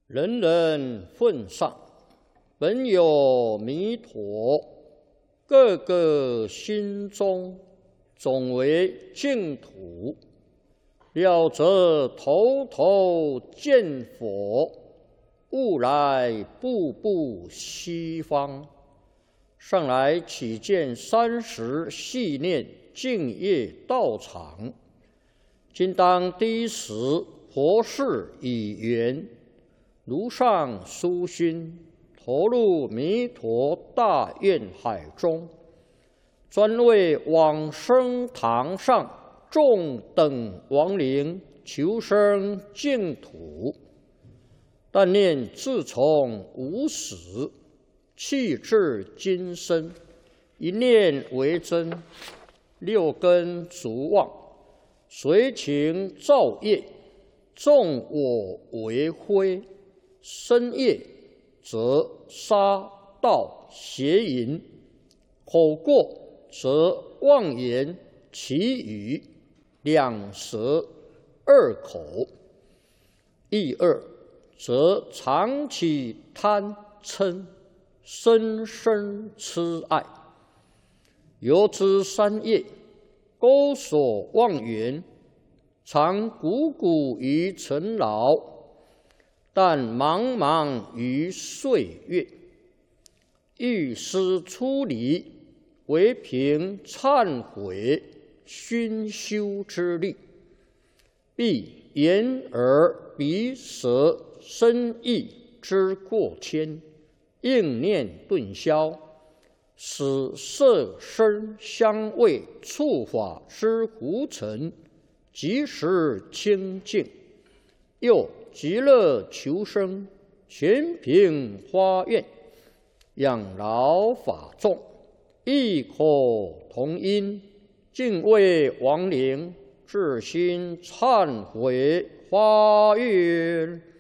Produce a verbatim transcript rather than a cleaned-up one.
人人奉上，本有弥陀，个个心中总为净土。了则头头见佛，悟来步步西方。上来起见三十系念净业道场，今当第一时佛事已圆，如上殊心，投入弥陀大愿海中，专为往生堂上众等亡灵求生净土。但念自从无始，气至今生，一念为真，六根逐妄，随情造业，纵我为非，身业则杀盗邪淫，口过则妄言绮语，两舌二口，意二则常起贪嗔，深深痴爱。由之三业，钩锁妄缘，常汩汩于尘劳，但茫茫于岁月。欲思出离，唯凭忏悔熏修之力，必眼耳鼻舌身意之过谦，应念顿消，使色声香味触法之胡尘即时清净，又极乐求生，全凭发愿，养老法众，异口同音，敬畏亡灵，至心忏悔发愿。